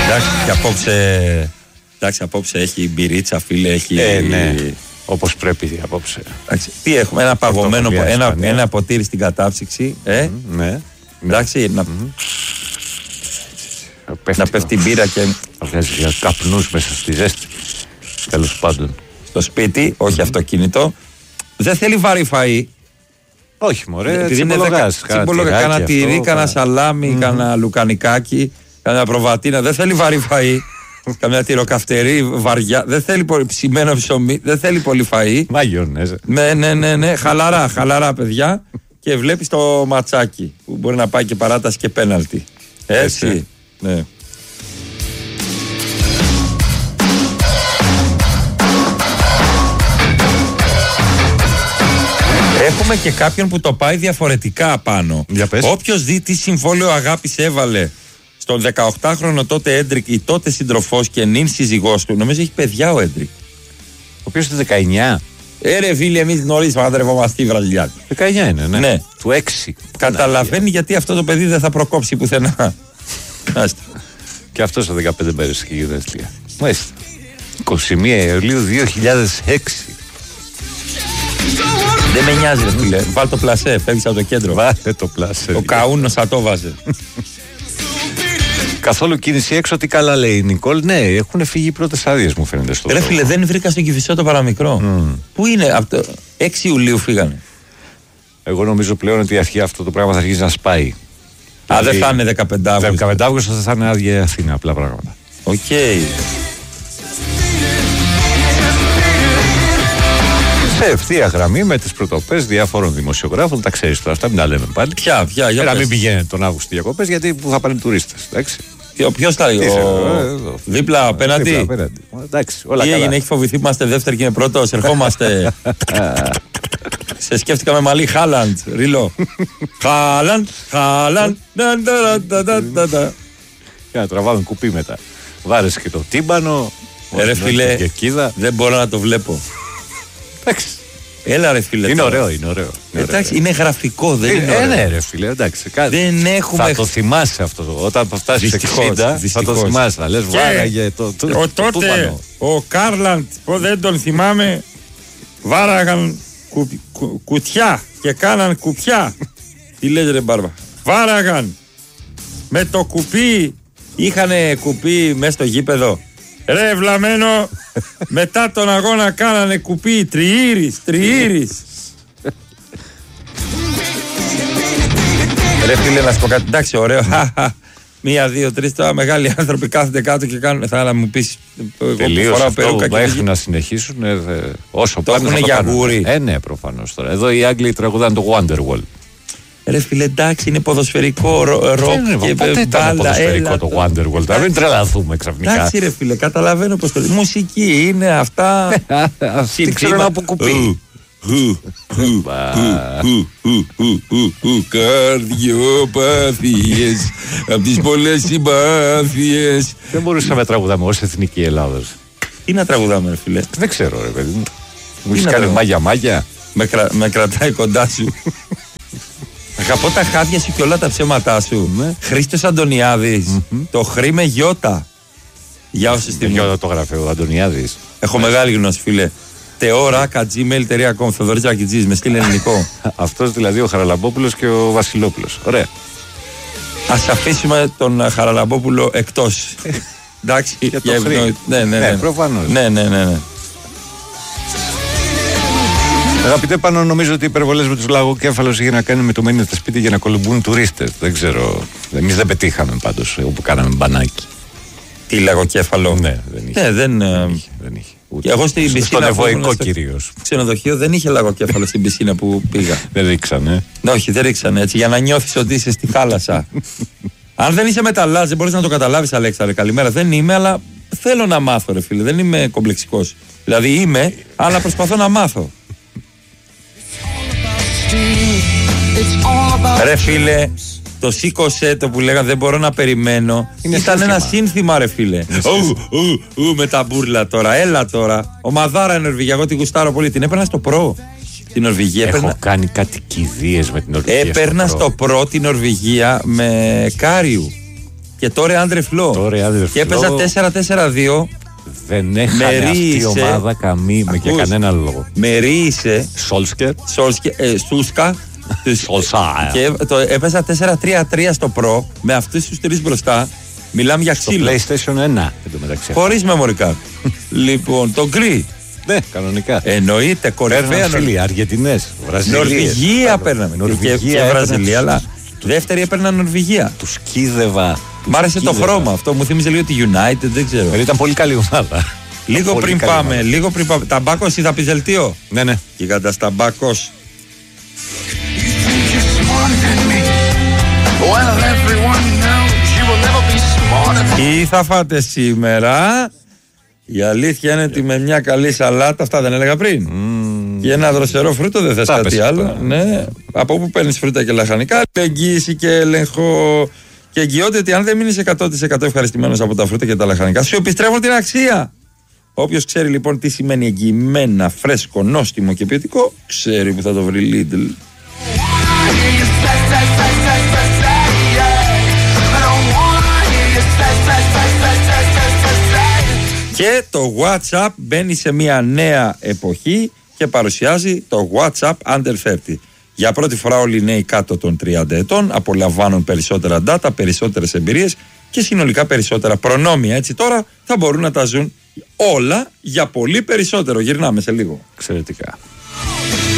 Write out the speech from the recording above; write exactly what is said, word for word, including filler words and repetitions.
Εντάξει, και απόψε. Εντάξει, απόψε έχει μπυρίτσα, φίλε, έχει. Ε, ναι. Όπως πρέπει απόψε. Εντάξει, τι έχουμε, ένα παγωμένο, ένα, ένα ποτήρι στην κατάψυξη. Ε? Mm, ναι. Εντάξει, mm. να, mm. πέφτει, να πέφτει η μπύρα και. Βγάζει για καπνούς μέσα στη ζέστη. Τέλος πάντων. Στο σπίτι, όχι mm. αυτοκίνητο. Δεν θέλει βαρύ φαΐ. Όχι, μωρέ, τσιμπολογάς. Κάνα τυρί, κάνα σαλάμι, mm. κάνα λουκανικάκι, κάνα προβατίνα. Δεν θέλει βαρύ φαΐ. Καμιά τυροκαυτερή, βαριά. Δεν θέλει πολύ ψημένο ψωμί. Δεν θέλει πολύ φαΐ. Μαγιονέζα. Ναι, ναι, ναι, ναι. Χαλαρά, χαλαρά, παιδιά. Και βλέπει το ματσάκι που μπορεί να πάει και παράταση και πέναλτι. Έτσι. Έτσι. Ναι. Έχουμε και κάποιον που το πάει διαφορετικά πάνω. Όποιος δει τι συμβόλαιο αγάπης έβαλε στον δεκαοκτάχρονο τότε Έντρικ, η τότε συντροφός και νυν σύζυγός του, νομίζω έχει παιδιά ο Έντρικ. Ο οποίος είναι δεκαεννιά. Ε, ρε φίλοι, εμείς νωρίς παντρευόμαστε οι Βραζιλιάνοι. δεκαεννιά είναι, ναι. ναι. Του έξι. Καταλαβαίνει γιατί αυτό το παιδί δεν θα προκόψει πουθενά. Και αυτό σε δεκαπέντε μέρες έχει γενέθλια. Μάλιστα. είκοσι μία Ιουλίου δύο χιλιάδες έξι. Δεν με νοιάζει, ρε φίλε. Βάλ το πλασέ, φεύγεις από το κέντρο. Βάλε το πλασέ. Ο Καούνος θα το βάζε. Καθόλου κίνηση έξω, τι καλά λέει η Νικόλ. Ναι, έχουν φύγει οι πρώτες άδειες, μου φαίνεται στο. Ρε φίλε, δεν βρήκα στον Κηφισό το παραμικρό. Mm. Πού είναι, από το έξι Ιουλίου φύγανε. Εγώ νομίζω πλέον ότι η αρχή αυτό το πράγμα θα αρχίσει να σπάει. Α, δεν θα είναι δεκαπέντε Αυγούστου. δεκαπέντε Αυγούστου θα είναι άδεια Αθήνα, απλά πράγματα. Οκ. Okay. Σε ευθεία γραμμή με τις πρωτοπές διάφορων δημοσιογράφων, τα ξέρεις τώρα, αυτά μην τα λέμε πάλι. Ποια, ποια, για να μην πηγαίνετε τον Αύγουστο διακοπές, γιατί που θα πάνε τουρίστες. Εντάξει. Ποιος θα είναι, ο... δίπλα απέναντι. Δίπλα απέναντι. Εντάξει, όλα τι καλά. έγινε, έχει φοβηθεί που είμαστε δεύτεροι και είναι πρώτος, ερχόμαστε. Σε σκέφτηκα με μαλλί Χάλαντ, ρίλο. Χάλαντ, Χάλαντ. Για να τραβάμε κουπί μετά. Βάρεσε και το τύμπανο. Ρε φίλε, δεν μπορώ να το βλέπω. Εντάξει. Έλα ρε φίλε. Είναι ωραίο, είναι ωραίο. Εντάξει, είναι γραφικό, δεν είναι. Ε, ναι, ρε φίλε, εντάξει. Δεν έχουμε. Θα το θυμάσαι αυτό. Όταν φτάσει εξήντα, θα το θυμάσαι. Θα λες βάραγε το. Ο τότε ο Κάρλαντ, που δεν τον θυμάμαι, βάραγαν κουτιά και κάναν κουπιά. Τι λες ρε Μπάρβα. Βάραγαν με το κουπί. Είχανε κουπί μέσα στο γήπεδο. Ρε βλαμένο, μετά τον αγώνα κάνανε κουπί, τριήρης, τριήρης. Ρε φίλε, να σου πω κάτι, εντάξει, ωραίο, μία, δύο, τρεις, τώρα μεγάλοι άνθρωποι κάθονται κάτω και κάνουν, θα μου πεις, τελείως αυτό που μέχρι να συνεχίσουν, όσο το πάνε θα το κάνουν. Ε, ναι, προφανώς τώρα. Εδώ οι Άγγλοι τραγουδάνε το Wonderwall. Ρε φίλε, εντάξει, είναι ποδοσφαιρικό ροκ και ποτέ ήταν ποδοσφαιρικό το Wonderwall. Τώρα μην τρελαθούμε ξαφνικά. Εντάξει ρε φίλε, καταλαβαίνω πως το λέει. Μουσική είναι αυτά. Τι ξέρω να πω κουπί. Καρδιοπάθειες απ' τις πολλές συμπάθειες. Δεν μπορούσαμε να τραγουδάμε ως εθνική Ελλάδος. Τι να τραγουδάμε ρε φίλε. Δεν ξέρω ρε παιδί μου. Μου έχεις κάνει μάγια μάγια. Με κρατάει κοντά σου. Αγαπώ τα χάδια σου και όλα τα ψέματά σου. Ναι. Χρήστος Αντωνιάδης. Mm-hmm. Το χρή με γιώτα. Για όσοι στη γιώτα το γράφει ο Αντωνιάδης. Έχω μεγάλη γνώση, φίλε. Teora at gmail dot com. Θοδωρής Τζακιτζής, με στείλει ελληνικό. Αυτός δηλαδή ο Χαραλαμπόπουλος και ο Βασιλόπουλος. Ωραία. Ας αφήσουμε τον Χαραλαμπόπουλο εκτός. Εντάξει. Για το χρή. Ναι, ναι, ναι. ναι προφανώς. Ναι, ναι, ναι, ναι. Αγαπητέ Πάνο, νομίζω ότι οι υπερβολές με τους λαγοκέφαλους είχε να κάνει με το μένετε σπίτι για να κολυμπούν τουρίστες. Δεν ξέρω. Εμείς δεν πετύχαμε πάντως όπου κάναμε μπανάκι. Τι λαγοκέφαλο. Ναι, δεν είχε. Ναι, δεν, δεν είχε. Δεν είχε. Ούτε. Εγώ στην πισίνα. Στον Ευωικό κυρίως. Ξενοδοχείο δεν είχε λαγοκέφαλο στην πισίνα που πήγα. Δεν ρίξανε. Ναι, όχι, δεν ρίξανε έτσι. Για να νιώθεις ότι είσαι στη θάλασσα. Αν δεν είσαι μεταλλάς, δεν μπορείς να το καταλάβεις, Αλέξανδρε. Καλημέρα. Δεν είμαι, αλλά θέλω να μάθω, ρε φίλε. Δεν είμαι κομπλεξικός. Δηλαδή είμαι, αλλά προσπαθώ να μάθω. Ρε φίλε, το σήκωσε το που λέγανε δεν μπορώ να περιμένω. Είναι ήταν σύνθημα. Ένα σύνθημα ρε φίλε. Ου, ου, ου, με τα μπουρλα τώρα, έλα τώρα. Ο Μαδάρα η Νορβηγία, εγώ την γουστάρω πολύ. Την έπαιρνα στο προ. Την Νορβηγία. Έχω έπαιρνα... κάνει κάτι κηδείες με την Νορβηγία. Έπαιρνα στο προ, στο προ την Νορβηγία με Κάριου. Και τώρα Άντρε Φλό. Και έπαιζα τέσσερα τέσσερα δύο. Δεν έχανε αυτή η ομάδα καμία με και κανένα λόγο. Μερίησε. Σόλσκερ. Σούσκα. Και το έπαιζα τέσσερα τρία τρία στο Pro με αυτούς τους τρεις μπροστά. Μιλάμε για ξύλο. Στο PlayStation ένα. Χωρίς memory card. Λοιπόν, το γκρι. Ναι, κανονικά. Εννοείται, κορυφαία. Φίλοι, Αργεντινές, Βραζιλίες. Νορβηγία παίρναμε. Νορβηγία και Βραζιλία, αλλά δεύτερη έπαιρνα Νορβηγία. Του σκίδευα. Μ' άρεσε το χρώμα αυτό, μου θύμιζε λίγο τη United, δεν ξέρω. Ήταν πολύ καλή ομάδα. Λίγο πριν πάμε, λίγο πριν πάμε. Ταμπάκος ή θα πει δελτίο. Ναι, ναι. Γίγαντας Ταμπάκος. Τι θα φάτε σήμερα? Η αλήθεια είναι ότι με μια καλή σαλάτα, αυτά δεν έλεγα πριν. Mm. Και ένα δροσερό φρούτο, δεν θες κάτι άλλο. Ναι. Από πού παίρνεις φρούτα και λαχανικά? Εγγύηση και έλεγχο. Και εγγυώται ότι αν δεν μείνεις εκατό τοις εκατό ευχαριστημένος από τα φρούτα και τα λαχανικά, σου επιστρέφουν την αξία. Όποιος ξέρει λοιπόν τι σημαίνει εγγυημένα, φρέσκο, νόστιμο και ποιοτικό, ξέρει που θα το βρει Lidl. Και το WhatsApp μπαίνει σε μια νέα εποχή και παρουσιάζει το WhatsApp Under τριάντα. Για πρώτη φορά όλοι οι νέοι κάτω των τριάντα ετών απολαμβάνουν περισσότερα data, περισσότερες εμπειρίες και συνολικά περισσότερα προνόμια. Έτσι τώρα θα μπορούν να τα ζουν όλα για πολύ περισσότερο. Γυρνάμε σε λίγο. Εξαιρετικά.